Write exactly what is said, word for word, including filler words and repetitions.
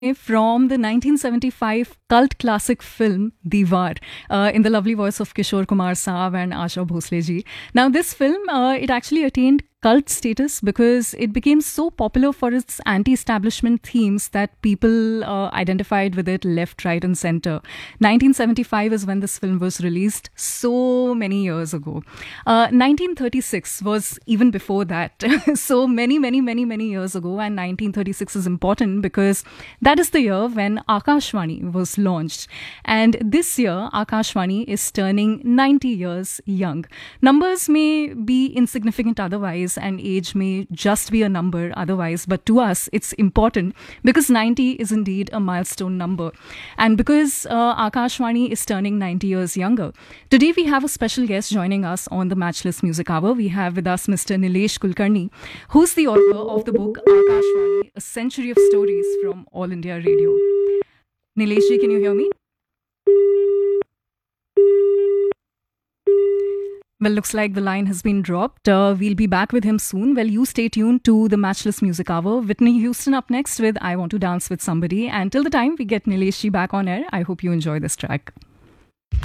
from the nineteen seventy-five cult classic film Diwar, uh, in the lovely voice of Kishore Kumar Saab and Asha Bhosle ji. Now, this film, uh, it actually attained cult status because it became so popular for its anti-establishment themes that people uh, identified with it left, right, and center. nineteen seventy-five is when this film was released, so many years ago. Uh, nineteen thirty-six was even before that, so many, many, many, many years ago. And nineteen thirty-six is important because that is the year when Akashvani was launched. And this year, Akashvani is turning ninety years young. Numbers may be insignificant otherwise, and age may just be a number otherwise, but to us it's important because ninety is indeed a milestone number. And because uh, Akashvani is turning ninety years younger, today we have a special guest joining us on the Matchless Music Hour. We have with us Mister Nilesh Kulkarni, who's the author of the book Akashvani, A Century of Stories from All India Radio. Nilesh ji, can you hear me? Well, looks like the line has been dropped. Uh, we'll be back with him soon. Well, you stay tuned to the Matchless Music Hour. Whitney Houston up next with I Want to Dance with Somebody. And till the time we get Nilesh ji back on air, I hope you enjoy this track.